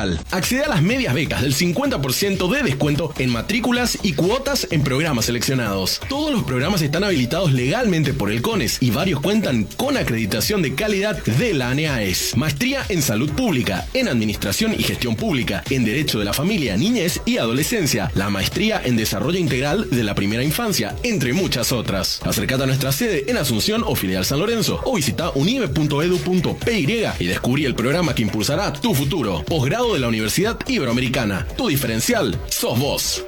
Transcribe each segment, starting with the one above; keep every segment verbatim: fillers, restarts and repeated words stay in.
Integral. Accede a las medias becas del cincuenta por ciento de descuento en matrículas y cuotas en programas seleccionados. Todos los programas están habilitados legalmente por el CONES y varios cuentan con acreditación de calidad de la ANEAES. Maestría en Salud Pública, en Administración y Gestión Pública, en Derecho de la Familia, Niñez y Adolescencia, la Maestría en Desarrollo Integral de la Primera Infancia, entre muchas otras. Acércate a nuestra sede en Asunción o Filial San Lorenzo o visita unive punto edu punto pe y y descubrí el programa que impulsará tu futuro. Posgrado de la Universidad Iberoamericana. Tu diferencial sos vos.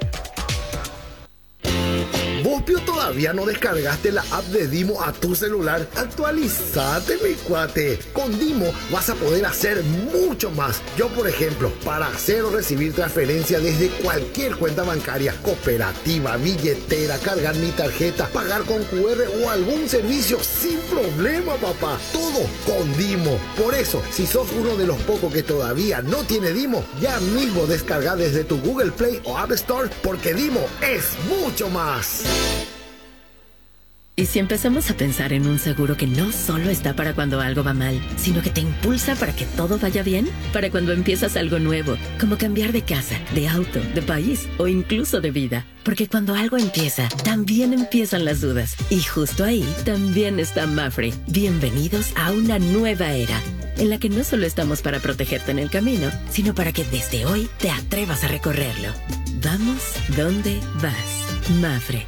¿Vos, Pio, todavía no descargaste la app de Dimo a tu celular? Actualizate, mi cuate. Con Dimo vas a poder hacer mucho más. Yo, por ejemplo, para hacer o recibir transferencia desde cualquier cuenta bancaria, cooperativa, billetera, cargar mi tarjeta, pagar con cu erre o algún servicio sin problema, papá. Todo con Dimo. Por eso, si sos uno de los pocos que todavía no tiene Dimo, ya mismo descarga desde tu Google Play o App Store, porque Dimo es mucho más. ¿Y si empezamos a pensar en un seguro que no solo está para cuando algo va mal, sino que te impulsa para que todo vaya bien? Para cuando empiezas algo nuevo, como cambiar de casa, de auto, de país o incluso de vida. Porque cuando algo empieza, también empiezan las dudas. Y justo ahí también está Mapfre. Bienvenidos a una nueva era, en la que no solo estamos para protegerte en el camino, sino para que desde hoy te atrevas a recorrerlo. Vamos donde vas. Mapfre.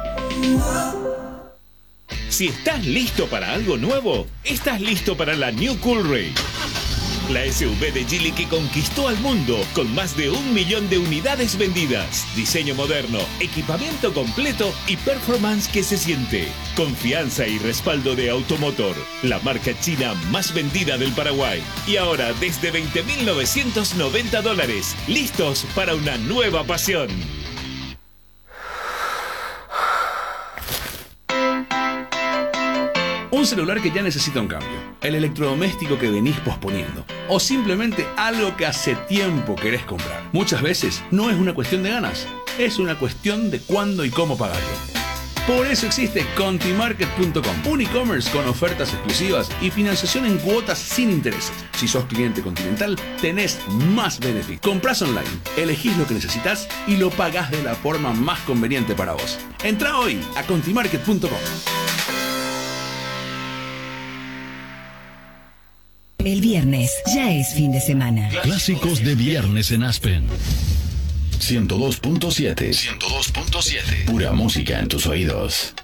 Si estás listo para algo nuevo, estás listo para la New Coolray. La S U V de Geely que conquistó al mundo con más de un millón de unidades vendidas. Diseño moderno, equipamiento completo y performance que se siente. Confianza y respaldo de Automotor, la marca china más vendida del Paraguay. Y ahora desde veinte mil novecientos noventa dólares, listos para una nueva pasión. Un celular que ya necesita un cambio, el electrodoméstico que venís posponiendo, o simplemente algo que hace tiempo querés comprar. Muchas veces no es una cuestión de ganas, es una cuestión de cuándo y cómo pagarlo. Por eso existe Contimarket punto com, un e-commerce con ofertas exclusivas y financiación en cuotas sin intereses. Si sos cliente Continental, tenés más beneficios. Comprás online, elegís lo que necesitas y lo pagás de la forma más conveniente para vos. Entrá hoy a Contimarket punto com. El viernes ya es fin de semana. Clásicos de viernes en Aspen. ciento dos punto siete. ciento dos punto siete. Pura música en tus oídos.